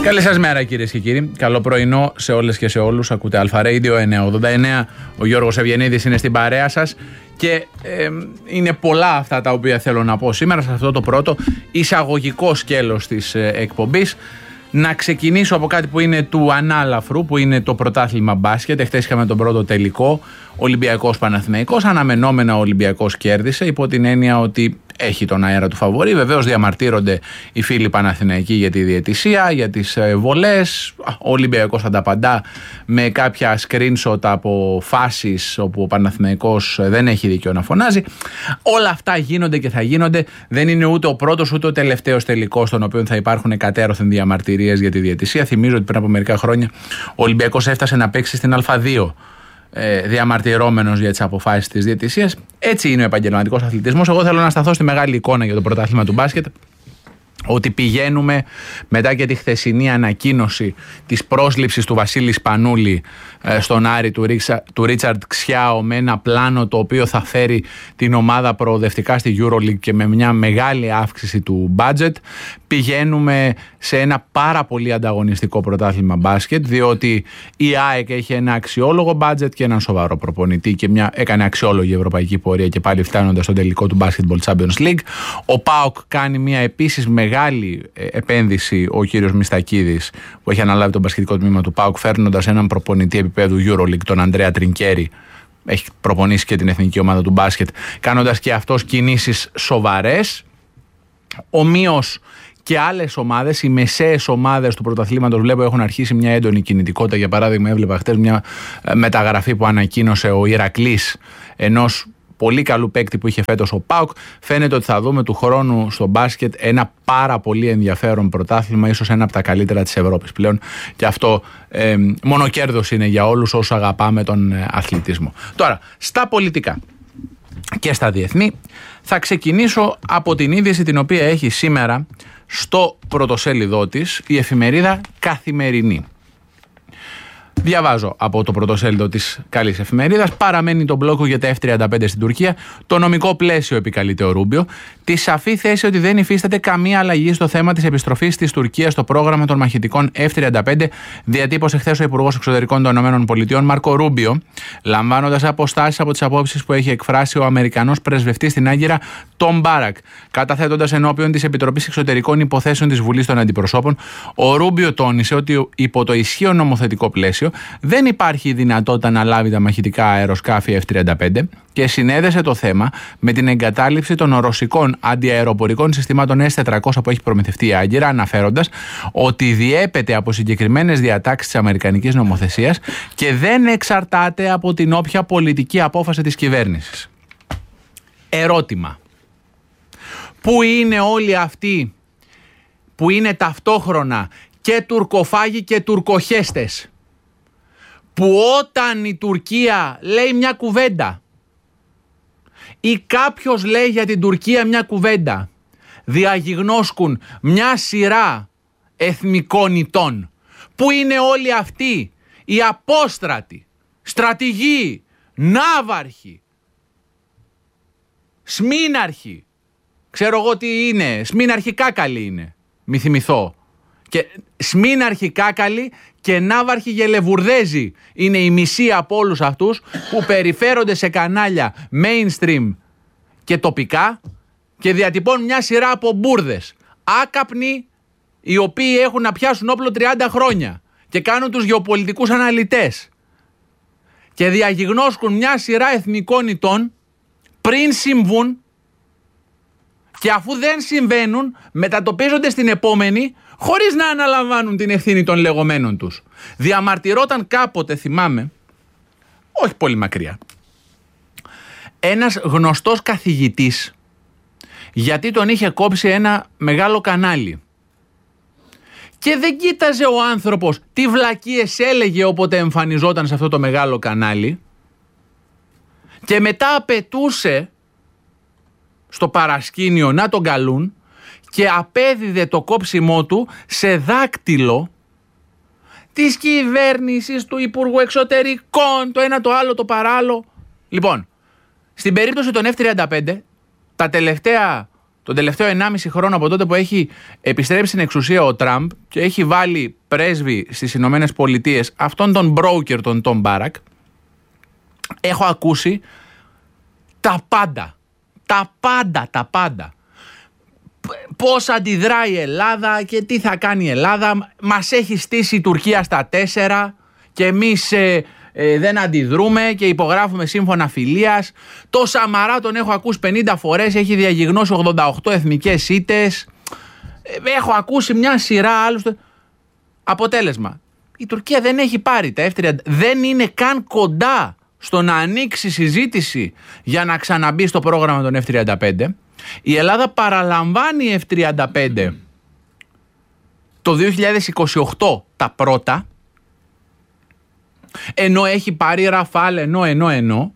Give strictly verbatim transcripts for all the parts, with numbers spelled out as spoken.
Καλή σας μέρα κυρίες και κύριοι. Καλό πρωινό σε όλες και σε όλους. Ακούτε Αλφα Radio εννιακόσια ογδόντα εννέα. Ο Γιώργος Ευγενίδης είναι στην παρέα σας. Και ε, είναι πολλά αυτά τα οποία θέλω να πω σήμερα σε αυτό το πρώτο εισαγωγικό σκέλος της ε, εκπομπής. Να ξεκινήσω από κάτι που είναι του ανάλαφρου, που είναι το πρωτάθλημα μπάσκετ. Εχθές είχαμε τον πρώτο τελικό, Ολυμπιακός Παναθηναϊκός. Αναμενόμενα ο Ολυμπιακός κέρδισε, υπό την έννοια ότι έχει τον αέρα του φαβορί. Βεβαίως διαμαρτύρονται οι φίλοι Παναθηναϊκοί για τη διαιτησία, για τις βολές. Ο Ολυμπιακός θα τα απαντά με κάποια screenshot από φάσεις όπου ο Παναθηναϊκός δεν έχει δίκιο να φωνάζει. Όλα αυτά γίνονται και θα γίνονται. Δεν είναι ούτε ο πρώτος ούτε ο τελευταίος τελικός, στον οποίο θα υπάρχουν κατέρωθεν διαμαρτυρίες για τη διαιτησία. Θυμίζω ότι πριν από μερικά χρόνια ο Ολυμπιακός έφτασε να παίξει στην Α2. Διαμαρτυρόμενος για τις αποφάσεις της διαιτησίας. Έτσι είναι ο επαγγελματικός αθλητισμός. Εγώ θέλω να σταθώ στη μεγάλη εικόνα για το πρωτάθλημα του μπάσκετ. Ότι πηγαίνουμε μετά και τη χθεσινή ανακοίνωση της πρόσληψης του Βασίλη Σπανούλη στον Άρη του, Ρίξα, του Ρίτσαρντ Ξιάο, με ένα πλάνο το οποίο θα φέρει την ομάδα προοδευτικά στη EuroLeague και με μια μεγάλη αύξηση του budget. Πηγαίνουμε σε ένα πάρα πολύ ανταγωνιστικό πρωτάθλημα μπάσκετ, διότι η ΑΕΚ έχει ένα αξιόλογο budget και έναν σοβαρό προπονητή και μια, έκανε αξιόλογη ευρωπαϊκή πορεία και πάλι φτάνοντας στον τελικό του Basketball Champions League. Ο ΠΑΟΚ κάνει μια επίσης μεγάλη επένδυση, ο κύριος Μιστακίδης, που έχει αναλάβει το μπασκετικό τμήμα του ΠΑΟΚ, φέρνοντας έναν προπονητή επίπεδου EuroLeague, τον Ανδρέα Τρινκέρι. Έχει προπονήσει και την εθνική ομάδα του μπάσκετ, κάνοντας και αυτός κινήσεις σοβαρές. Ομοίως και άλλες ομάδες, οι μεσαίες ομάδες του πρωταθλήματος, βλέπω έχουν αρχίσει μια έντονη κινητικότητα. Για παράδειγμα, έβλεπα χτες μια μεταγραφή που ανακοίνωσε ο Ηρακλής, ενός πολύ καλού παίκτη που είχε φέτος ο ΠΑΟΚ. Φαίνεται ότι θα δούμε του χρόνου στο μπάσκετ ένα πάρα πολύ ενδιαφέρον πρωτάθλημα, ίσως ένα από τα καλύτερα της Ευρώπης πλέον. Και αυτό ε, μόνο κέρδος είναι για όλους όσους αγαπάμε τον ε, αθλητισμό. Τώρα, στα πολιτικά και στα διεθνή, θα ξεκινήσω από την είδηση την οποία έχει σήμερα στο πρωτοσέλιδό της η εφημερίδα Καθημερινή. Διαβάζω από το πρωτοσέλιδο της καλής εφημερίδας. Παραμένει το μπλόκο για τα εφ τριάντα πέντε στην Τουρκία. Το νομικό πλαίσιο, επικαλείται ο Ρούμπιο. Τη σαφή θέση ότι δεν υφίσταται καμία αλλαγή στο θέμα της επιστροφής της Τουρκίας στο πρόγραμμα των μαχητικών εφ τριάντα πέντε, διατύπωσε χθες ο Υπουργός Εξωτερικών των ΗΠΑ, Μάρκο Ρούμπιο, λαμβάνοντας αποστάσεις από τις απόψεις που έχει εκφράσει ο Αμερικανός πρεσβευτής στην Άγκυρα, Τόμ Μπάρακ. Καταθέτοντας ενώπιον της Επιτροπής Εξωτερικών Υποθέσεων της Βουλής των Αντιπροσώπων, ο Ρούμπιο τόνισε ότι υπό το ισχύον νομοθετικό πλαίσιο δεν υπάρχει δυνατότητα να λάβει τα μαχητικά αεροσκάφη εφ τριάντα πέντε και συνέδεσε το θέμα με την εγκατάλειψη των ρωσικών αντιαεροπορικών συστημάτων ες τετρακόσια που έχει προμηθευτεί η Άγκυρα, αναφέροντας ότι διέπεται από συγκεκριμένες διατάξεις της αμερικανικής νομοθεσίας και δεν εξαρτάται από την όποια πολιτική απόφαση της κυβέρνησης. Ερώτημα. Πού είναι όλοι αυτοί που είναι ταυτόχρονα και τουρκοφάγοι και τουρκοχέστες, που όταν η Τουρκία λέει μια κουβέντα ή κάποιος λέει για την Τουρκία μια κουβέντα, διαγιγνώσκουν μια σειρά εθνικών ητών? Πού είναι όλοι αυτοί οι απόστρατοι, στρατηγοί, ναύαρχοι, σμήναρχοι, ξέρω εγώ τι είναι, σμήναρχοι κάκαλοι είναι, μη θυμηθώ. Και σμήναρχοι κάκαλοι και ναύαρχοι γελεβουρδέζοι είναι η μισή από όλους αυτούς που περιφέρονται σε κανάλια mainstream και τοπικά και διατυπώνουν μια σειρά από μπουρδες. Άκαπνοι, οι οποίοι έχουν να πιάσουν όπλο τριάντα χρόνια και κάνουν τους γεωπολιτικούς αναλυτές και διαγιγνώσκουν μια σειρά εθνικών ητών πριν συμβούν, και αφού δεν συμβαίνουν μετατοπίζονται στην επόμενη χωρίς να αναλαμβάνουν την ευθύνη των λεγόμενων τους. Διαμαρτυρόταν κάποτε, θυμάμαι, όχι πολύ μακριά, ένας γνωστός καθηγητής, γιατί τον είχε κόψει ένα μεγάλο κανάλι και δεν κοίταζε ο άνθρωπος τι βλακίες έλεγε όποτε εμφανιζόταν σε αυτό το μεγάλο κανάλι, και μετά απαιτούσε στο παρασκήνιο να τον καλούν και απέδιδε το κόψιμό του σε δάκτυλο της κυβέρνησης, του Υπουργού Εξωτερικών, το ένα το άλλο το παράλληλο. Λοιπόν, στην περίπτωση των εφ τριάντα πέντε, τα τελευταία τον τελευταίο ενάμιση χρόνο από τότε που έχει επιστρέψει στην εξουσία ο Τραμπ και έχει βάλει πρέσβη στις Ηνωμένες Πολιτείες αυτόν τον broker, τον Tom Barrack, έχω ακούσει τα πάντα. Τα πάντα, τα πάντα. Πώς αντιδράει η Ελλάδα και τι θα κάνει η Ελλάδα. Μας έχει στήσει η Τουρκία στα τέσσερα και εμείς ε, ε, δεν αντιδρούμε και υπογράφουμε σύμφωνα φιλίας. Το Σαμαρά τον έχω ακούσει πενήντα φορές, έχει διαγιγνώσει ογδόντα οκτώ εθνικές ήττες. Ε, έχω ακούσει μια σειρά άλλους. Αποτέλεσμα, η Τουρκία δεν έχει πάρει τα εφ τριάντα, δεν είναι καν κοντά στο να ανοίξει συζήτηση για να ξαναμπεί στο πρόγραμμα των εφ τριάντα πέντε. Η Ελλάδα παραλαμβάνει εφ τριάντα πέντε το δύο χιλιάδες είκοσι οκτώ τα πρώτα, ενώ έχει πάρει Ραφάλ, ενώ, ενώ, ενώ.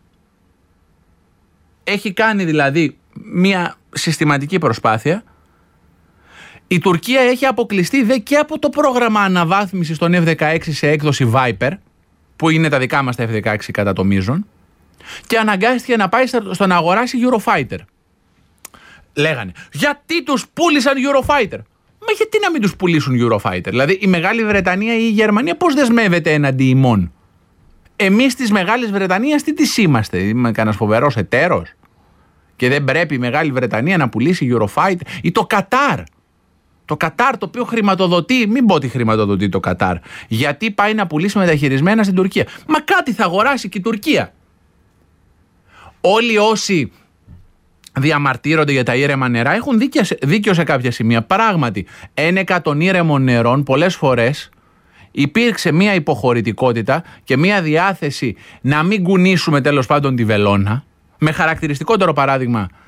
Έχει κάνει δηλαδή μια συστηματική προσπάθεια. Η Τουρκία έχει αποκλειστεί δε και από το πρόγραμμα αναβάθμισης των εφ δεκαέξι σε έκδοση Viper, που είναι τα δικά μας τα εφ δεκαέξι κατά το μείζον, και αναγκάστηκε να πάει στο να αγοράσει Eurofighter. Λέγανε, γιατί τους πούλησαν Eurofighter? Μα γιατί να μην τους πουλήσουν Eurofighter? Δηλαδή η Μεγάλη Βρετανία ή η Γερμανία πώς δεσμεύεται εναντί ημών? Εμείς της Μεγάλης Βρετανίας τι της είμαστε? Είμαι κανένας φοβερός εταίρος και δεν πρέπει η Μεγάλη Βρετανία να πουλήσει Eurofighter? Ή το Κατάρ? Το Κατάρ, το οποίο χρηματοδοτεί, μην πω ότι χρηματοδοτεί το Κατάρ, γιατί πάει να πουλήσει μεταχειρισμένα στην Τουρκία. Μα κάτι θα αγοράσει και η Τουρκία. Όλοι όσοι διαμαρτύρονται για τα ήρεμα νερά έχουν δίκιο σε, δίκιο σε κάποια σημεία. Πράγματι, ένεκα των ήρεμων νερών πολλές φορές υπήρξε μια υποχωρητικότητα και μια διάθεση να μην κουνήσουμε τέλος πάντων τη βελόνα. Με χαρακτηριστικότερο παράδειγμα